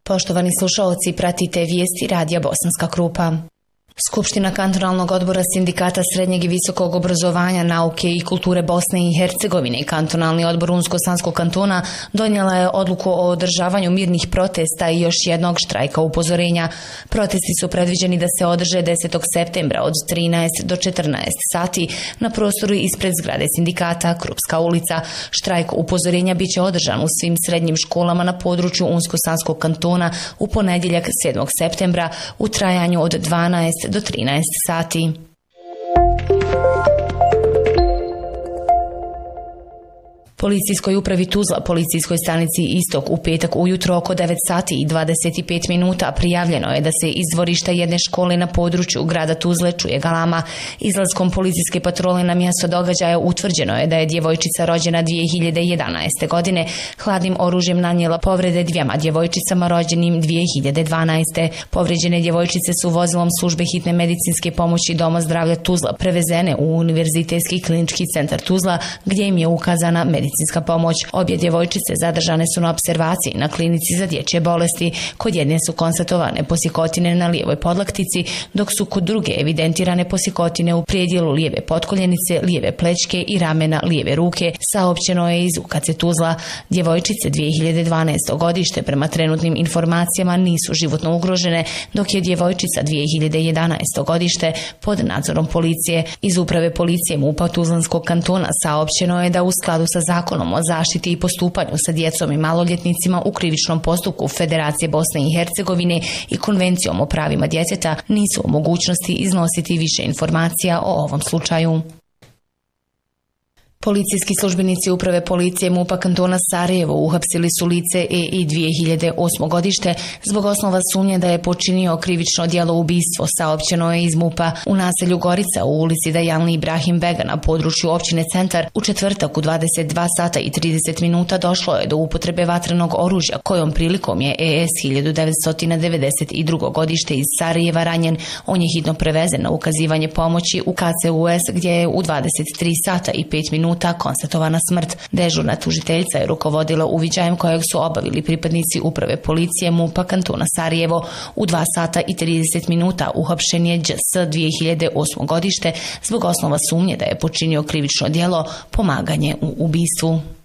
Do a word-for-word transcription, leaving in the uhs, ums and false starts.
Poštovani slušaoci, pratite vijesti Radija Bosanska Krupa. Skupština kantonalnog odbora sindikata srednjeg i visokog obrazovanja, nauke i kulture Bosne i Hercegovine i kantonalni odbor Unsko-Sanskog kantona donijela je odluku o održavanju mirnih protesta i još jednog štrajka upozorenja. Protesti su predviđeni da se održe desetog septembra od trinaest do četrnaest sati na prostoru ispred zgrade sindikata Krupska ulica. Štrajk upozorenja biće održan u svim srednjim školama na području Unsko-Sanskog kantona u ponedjeljak sedmog septembra u trajanju od dvanaest do trinaest sati. Policijskoj upravi Tuzla, policijskoj stanici Istok u petak ujutro oko devet sati i dvadeset pet minuta prijavljeno je da se iz dvorišta jedne škole na području grada Tuzle čuje galama. Izlaskom policijske patrole na mjesto događaja utvrđeno je da je djevojčica rođena dvije hiljade jedanaeste. godine hladnim oružjem nanijela povrede dvijema djevojčicama rođenim dvije hiljade dvanaeste. Povrijeđene djevojčice su vozilom službe hitne medicinske pomoći Doma zdravlja Tuzla prevezene u Univerzitetski klinički centar Tuzla gdje im je ukazana medicinska medicinska pomoć. Obje djevojčice zadržane su na opservaciji na klinici za dječje bolesti. Kod jedne su konstatovane posjekotine na lijevoj podlaktici, dok su kod druge evidentirane posjekotine u predjelu lijeve potkoljenice, lijeve plećke i ramena lijeve ruke, saopćeno je iz U K C Tuzla. Djevojčice dvije hiljade dvanaeste. godište prema trenutnim informacijama nisu životno ugrožene, dok je djevojčica dvije hiljade jedanaeste. godište pod nadzorom policije. Iz uprave policije MUP-a Tuzlanskog kantona saopćeno je da u skladu sa Zakonom o zaštiti i postupanju sa djecom i maloljetnicima u krivičnom postupku Federacije Bosne i Hercegovine i Konvencijom o pravima djeteta nisu u mogućnosti iznositi više informacija o ovom slučaju. Policijski službenici uprave policije MUP-a kantona Sarajevo uhapsili su lice E I dvije hiljade osme. godište zbog osnova sumnje da je počinio krivično djelo ubistvo, saopćeno je iz MUP-a. U naselju Gorica u ulici Dajanli Ibrahim Bega na području općine Centar u četvrtak u dvadeset dva sata i trideset minuta došlo je do upotrebe vatrenog oružja kojom prilikom je E S hiljadu devetsto devedeset drugo. godište iz Sarajeva ranjen. On je hitno prevezen na ukazivanje pomoći u K C U S gdje je u dvadeset tri sata i pet minuta konstatovana smrt. Dežurna tužiteljica je rukovodila uviđajem kojeg su obavili pripadnici uprave policije MUP-a kantona Sarajevo. U dva sata i trideset minuta uhapšen je Đ S dvije hiljade osme. godište zbog osnova sumnje da je počinio krivično djelo pomaganje u ubistvu.